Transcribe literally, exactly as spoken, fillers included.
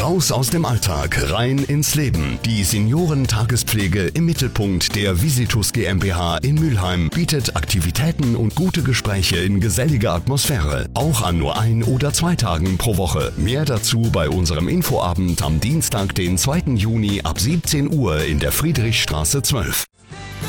Raus aus dem Alltag, rein ins Leben. Die Seniorentaagespflege im Mittelpunkt der Visitus GmbH in Mülheim bietet Aktivitäten und gute Gespräche in geselliger Atmosphäre. Auch an nur ein oder zwei Tagen pro Woche. Mehr dazu bei unserem Infoabend am Dienstag, den zweiten Juni ab siebzehn Uhr in der Friedrichstraße zwölf.